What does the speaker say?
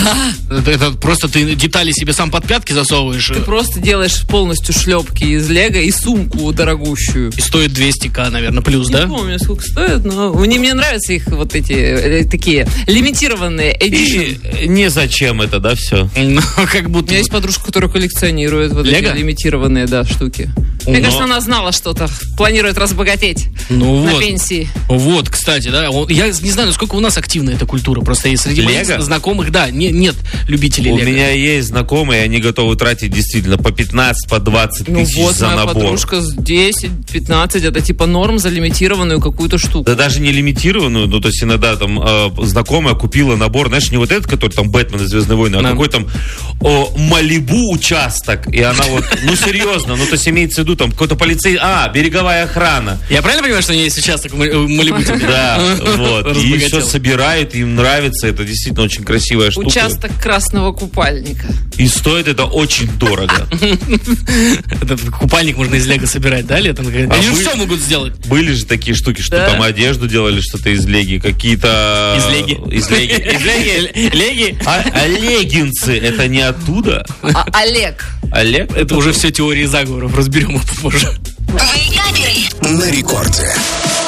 Это просто ты детали себе сам под пятки засовываешь. Ты просто делаешь полностью шлепки из лего и сумку дорогущую. И стоит 200к, наверное, плюс, да? Не помню, сколько стоит, но мне нравятся их вот эти такие лимитированные edition. И незачем это, да, все? Ну, как У будто... меня есть подружка, которая коллекционирует вот Лего? эти лимитированные, да, штуки. Мне кажется, она знала что-то, планирует разбогатеть на пенсии. Вот, кстати, да. Я не знаю, насколько у нас активна эта культура. Просто среди моих знакомых, да, нет любителей лего. У меня есть знакомые, они готовы тратить действительно по 15, по 20 тысяч за набор. Моя подружка с 10-15, это типа норм за лимитированную какую-то штуку. Да даже не лимитированную, ну то есть иногда там знакомая купила набор, знаешь, не вот этот, который там Бэтмен и Звездные войны, а какой там Малибу участок. И она вот, ну серьезно, ну то есть имеется в виду там какой-то береговая охрана. Я правильно понимаю, что у нее есть участок в Малибу? Да, вот. И все собирают, им нравится, это действительно очень красивая штука. Участок красного купальника. И стоит это очень дорого. Этот купальник можно из лего собирать, да, летом? Они же все могут сделать. Были же такие штуки, что там одежду делали, что-то из леги, какие-то... Из леги. Из леги. Леги? А леггинсы, это не оттуда? Олег. Олег? Это уже все теории заговоров, разберем их попозже. На рекорде.